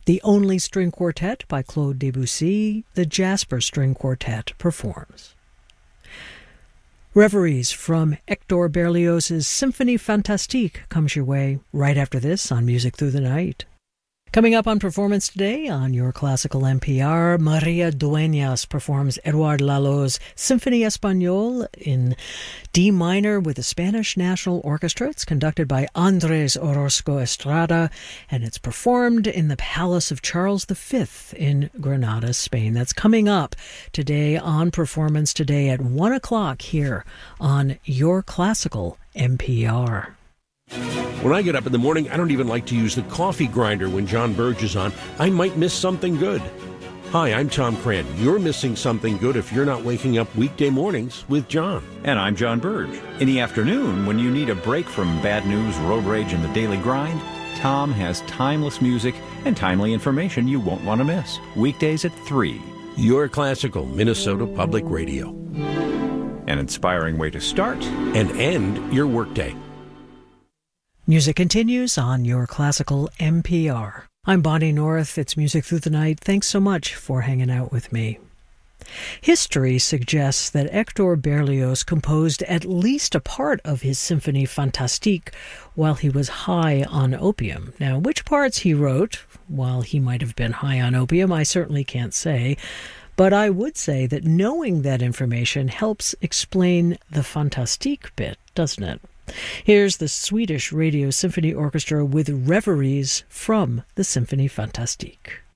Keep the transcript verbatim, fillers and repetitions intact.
The Only String Quartet by Claude Debussy, the Jasper String Quartet performs. Reveries from Hector Berlioz's Symphonie Fantastique comes your way right after this on Music Through the Night. Coming up on Performance Today on your classical N P R, Maria Dueñas performs Eduard Lalo's Symphonie Espagnole in D minor with the Spanish National Orchestra. It's conducted by Andrés Orozco Estrada, and it's performed in the Palace of Charles the Fifth in Granada, Spain. That's coming up today on Performance Today at one o'clock here on your classical N P R. When I get up in the morning, I don't even like to use the coffee grinder when John Burge is on. I might miss something good. Hi, I'm Tom Cran. You're missing something good if you're not waking up weekday mornings with John. And I'm John Burge. In the afternoon, when you need a break from bad news, road rage, and the daily grind, Tom has timeless music and timely information you won't want to miss. Weekdays at three. Your classical Minnesota Public Radio. An inspiring way to start and end your workday. Music continues on your classical N P R. I'm Bonnie North. It's Music Through the Night. Thanks so much for hanging out with me. History suggests that Hector Berlioz composed at least a part of his Symphonie Fantastique while he was high on opium. Now, which parts he wrote while he might have been high on opium, I certainly can't say. But I would say that knowing that information helps explain the Fantastique bit, doesn't it? Here's the Swedish Radio Symphony Orchestra with Reveries from the Symphonie Fantastique.